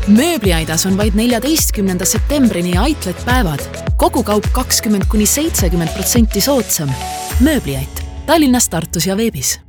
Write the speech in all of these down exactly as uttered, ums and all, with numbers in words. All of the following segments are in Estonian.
Mööbliaidas on vaid neljateistkümnenda septembrini Aitlet päevad. Kogu kaup kakskümmend kuni seitsekümmend protsenti soodsam. Mööbliait. Tallinnas, Tartus ja veebis.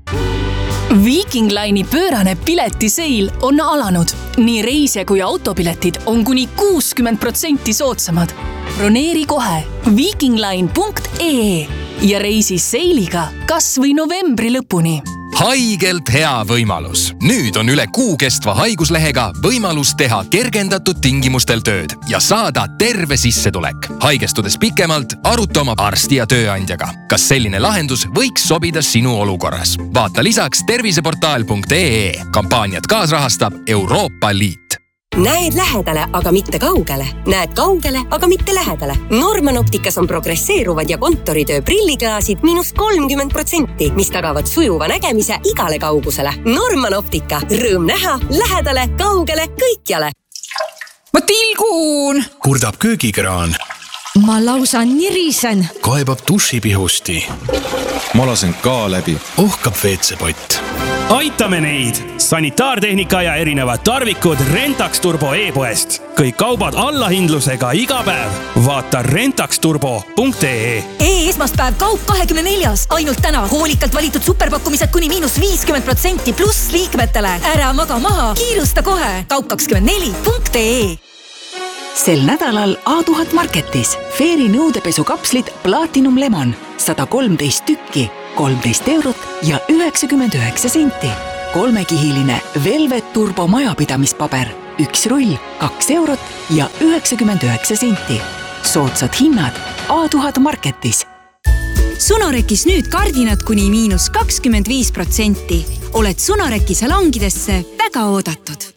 Viking Line'i pöörane piletiseil on alanud. Nii reisija kui autopiletid on kuni kuuskümmend protsenti soodsamad. Broneeri kohe vikingline punkt ee ja reisi seiliga kas või novembri lõpuni. Haigelt hea võimalus. Nüüd on üle kuu kestva haiguslehega võimalus teha kergendatud tingimustel tööd ja saada terve sissetulek. Haigestudes pikemalt, aruta oma arsti ja tööandjaga. Kas selline lahendus võiks sobida sinu olukorras? Vaata lisaks terviseportaal punkt ee. Kampaaniat kaasrahastab Euroopa Liit. Näed lähedale, aga mitte kaugele. Näed kaugele, aga mitte lähedale. Norman Opticas on progresseeruvad ja kontoritöö prilliklaasid miinus kolmkümmend protsenti, mis tagavad sujuva nägemise igale kaugusele. Norman Optica. Rõõm näha, lähedale, kaugele, kõikjale. Ma tilgun! Kurdab köögikraan. Ma lausa nirisen. Kaebab dušipihusti. Ma lasen ka läbi. Ohkab veetsepott. Aitame neid! Sanitaartehnika ja erinevad tarvikud Rentax Turbo e-poest. Kõik kaubad allahindlusega iga päev. Vaata rentax turbo punkt ee. E-esmaspäev kaup kahekümne neljas. Ainult täna hoolikalt valitud superpakkumised kuni miinus viiskümmend protsenti pluss liikmetele. Ära maga maha, kiirusta kohe. Kaup kakskümmend neli punkt ee. Sel nädalal A tuhat Marketis Fairy nõudepesukapslid Platinum Lemon sada kolmteist tükki, kolmteist eurot ja üheksakümmend üheksa senti. Kolmekihiline Velvet Turbo majapidamispaber, üks rull, kaks eurot ja üheksakümmend üheksa senti. Soodsad hinnad A tuhat Marketis. Sonorekis nüüd kardinad kuni miinus kakskümmend viis protsenti. Oled Sonoreki salongidesse väga oodatud.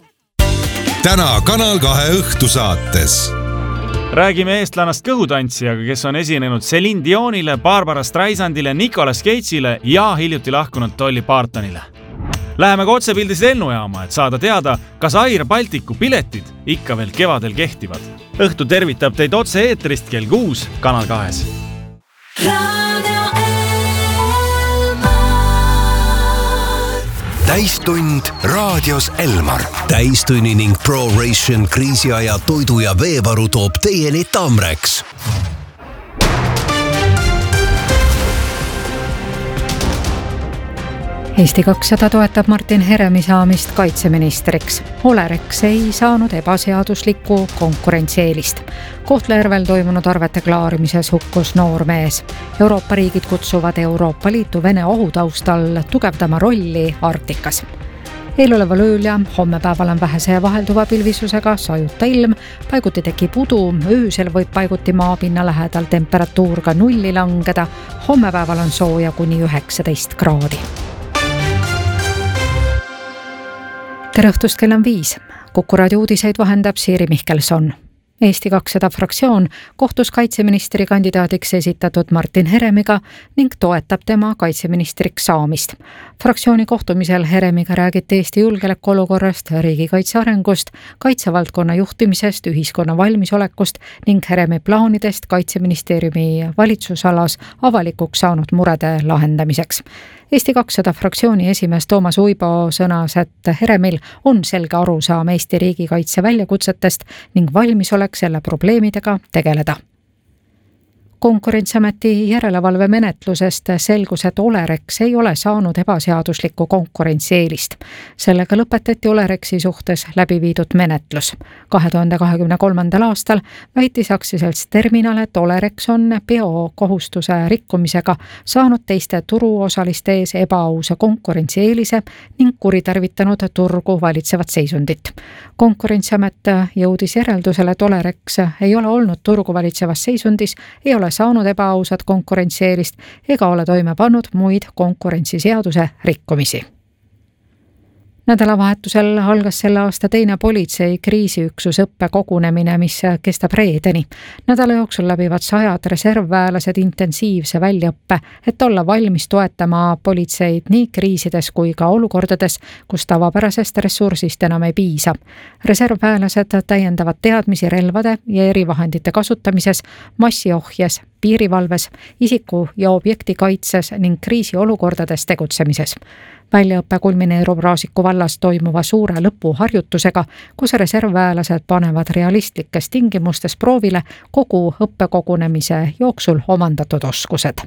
Täna Kanal kahe õhtusaates. Räägime eestlannast kõhutantsijaga, kes on esinenud Celine Dionile, Barbara Streisandile, Nicolas Cage'ile ja hiljuti lahkunud Dolly Partonile. Läheme ka otsepildis lennujaama, et saada teada, kas Air Balticu piletid ikka veel kevadel kehtivad. Õhtu tervitab teid otse eetrist kell kuus Kanal kahes. Täistund raadios Elmar. Täistunni ning ProRation kriisiaja toidu ja veevaru toob teieni Tamrex. Eesti kakssada toetab Martin Heremi saamist kaitseministriks. Olerex ei saanud ebaseaduslikku konkurentsieelist. Kohtla-Järvel toimunud arvete klaarimises hukkus noor mees. Euroopa riigid kutsuvad Euroopa Liitu Vene ohutaustal tugevdama rolli Arktikas. Eeloleval ööl ja hommepäeval on vähese ja vahelduva pilvisusega sajuta ilm, paiguti tekib udu, öösel võib paiguti maapinna lähedal temperatuur ka nulli langeda, hommepäeval on sooja kuni üheksateist kraadi. Tere õhtust, kell on viis. Kuku raadio uudiseid vahendab Siiri Mihkelson. Eesti kakssada fraktsioon kohtus kaitseministri kandidaadiks esitatud Martin Heremiga ning toetab tema kaitseministriks saamist. Fraktsiooni kohtumisel Heremiga räägiti Eesti julgeolekuolukorrast, riigikaitse arengust, kaitsevaldkonna juhtimisest, ühiskonna valmisolekust ning Heremi plaanidest kaitseministeeriumi valitsusalas avalikuks saanud murede lahendamiseks. Eesti kakssada fraktsiooni esimees Toomas Uibo sõnas, et Heremil on selge arusaam Eesti riigikaitse väljakutsetest ning valmisolek selle probleemidega tegeleda. Konkurentsiameti järelevalve menetlusest selgus, et Olerex ei ole saanud ebaseaduslikku konkurentsieelist. Sellega lõpetati Olerexi suhtes läbi viidud menetlus. kahe tuhande kahekümne kolmandal aastal väitis aktsiaselts Terminal, et Olerex on biokohustuse rikkumisega saanud teiste turuosaliste ees ebaausa konkurentsieelise ning kuritarvitanud turgu valitsevat seisundit. Konkurentsiamet jõudis järeldusele, et Olerex ei ole olnud turgu valitsevas seisundis, ei ole saanud ebaausat konkurentsieelist ega ole toime pannud muid konkurentsiseaduse rikkumisi. Nädalavahetusel algas selle aasta teine politsei kriisiüksus õppekogunemine, mis kestab reedeni. Nädala jooksul läbivad sajad reservväelased intensiivse väljaõppe, et olla valmis toetama politseid nii kriisides kui ka olukordades, kus tavapärasest ressursist enam ei piisa. Reservväelased täiendavad teadmisi relvade ja erivahendite kasutamises, massiohjes piirivalves, isiku ja objekti kaitses ning kriisiolukordades tegutsemises. Väljaõppe kulmineerub Raasiku vallas toimuva suure lõpuharjutusega, kus reservväelased panevad realistlikes tingimustes proovile kogu õppekogunemise jooksul omandatud oskused.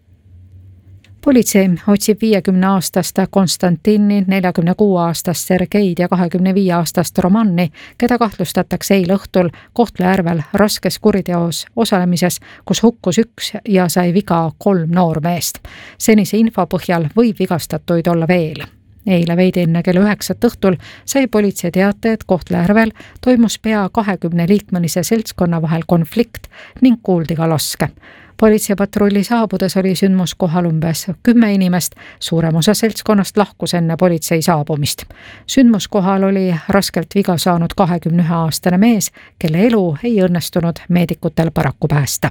Politsei otsib viiekümne aastast Konstantini, neljakümne kuue aastast Sergeid ja kahekümne viie aastast Romanni, keda kahtlustatakse eile õhtul Kohtla-Järvel raskes kuriteos osalemises, kus hukkus üks ja sai viga kolm noormeest. Senise info põhjal võib vigastatuid olla veel. Eile veidi enne kella üheksat õhtul sai politsei teate, et Kohtla-Järvel toimus pea kahekümne liikmelise seltskonna vahel konflikt ning kuuldi ka laske. Politseipatrulli saabudes oli sündmuskohal umbes kümme inimest, suurem osa seltskonnast lahkus enne politsei saabumist. Sündmuskohal oli raskelt viga saanud kahekümne ühe aastane mees, kelle elu ei õnnestunud meedikutel paraku päästa.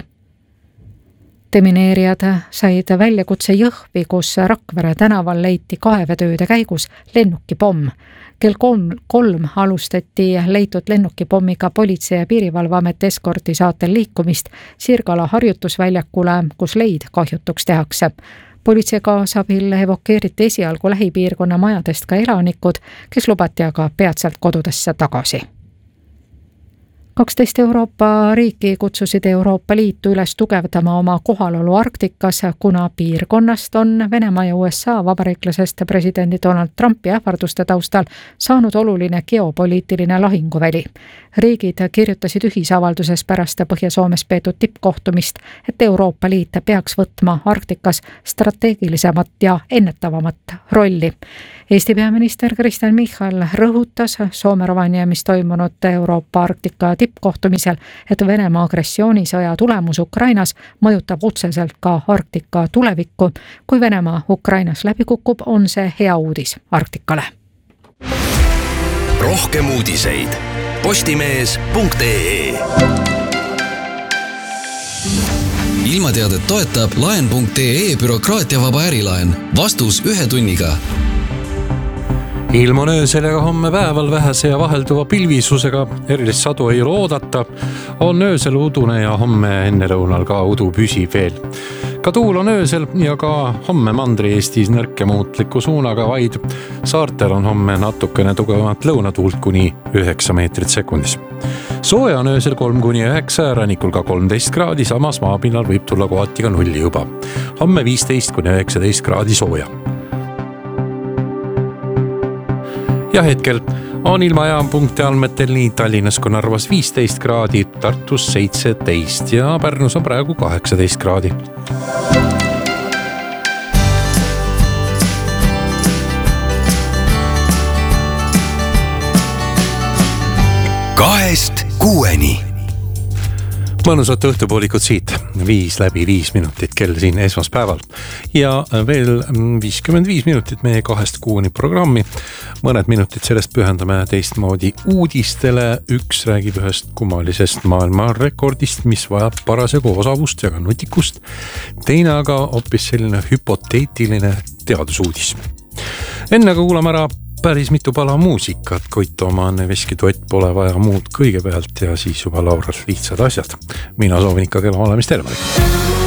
Demineerijad said väljakutse Jõhvi, kus Rakvere tänaval leiti kaevetööde käigus lennukipomm. Kell kolm, kolm alustati leitud lennukipommiga politsei ja piirivalveamet eskorti saatel liikumist Sirgala harjutusväljakule, kus leid kahjutuks tehakse. Politsei kaasabil evakueeriti esialgu lähipiirkonna majadest ka elanikud, kes lubati aga peatselt kodudesse tagasi. kaksteist Euroopa riiki kutsusid Euroopa Liitu üles tugevdama oma kohalolu Arktikas, kuna piirkonnast on Venemaa ja U S A vabariiklasest presidendi Donald Trumpi ähvarduste taustal saanud oluline geopoliitiline lahinguväli. Riigid kirjutasid ühisavalduses pärast Põhja-Soomes peetud tippkohtumist, et Euroopa Liit peaks võtma Arktikas strateegilisemat ja ennetavamat rolli. Eesti peaminister Kristen Michal rõhutas Soome Rovaniemis toimunud Euroopa Arktika tippkohtumisel, et Venemaa agressioonisõja tulemus Ukrainas mõjutab otseselt ka Arktika tulevikku. Kui Venemaa Ukrainas läbi kukub, on see hea uudis Arktikale. Rohkem uudiseid postimees punkt ee. Ilmateadet toetab laen punkt ee bürokraatiavaba ärilaen. Vastus ühe tunniga. Ilm on öösel ja homme päeval vähese ja vahelduva pilvisusega, erilist sadu ei ole oodata, on öösel udune ja homme enne lõunal ka udu püsib veel. Ka tuul on öösel ja ka homme Mandri-Eestis nõrke muutliku suunaga, vaid saartel on homme natukene tugevamat lõunatuult kuni üheksa meetrit sekundis. Sooja on öösel kolm kuni üheksa ja rannikul ka kolmteist kraadi, samas maapinnal võib tulla kohati ka nulli juba. Homme viisteist kuni üheksateist kraadi sooja. Ja hetkel on ilmajaam punkti andmetel nii Tallinnas kui Narvas viisteist kraadi, Tartus seitseteist ja Pärnus on praegu kaheksateist kraadi. Kahest kuueni. Mõnusat õhtupoolikut siit, viis läbi viis minutit kell siin esmaspäeval ja veel viiskümmend viis minutit meie kahest kuuni programmi. Mõned minutid sellest pühendame teistmoodi uudistele. Üks räägib ühest kummalisest maailmarekordist, mis vajab parasjagu osavust ja ka nutikust. Teine aga hoopis selline hüpoteetiline teadusuudis. Enne kuulame ära päris mitu pala muusikat, Koit Tooma, Anne Veski duett Pole vaja muud kõigepealt ja siis juba Lauras lihtsad asjad. Mina soovin ikka kella olemist terve.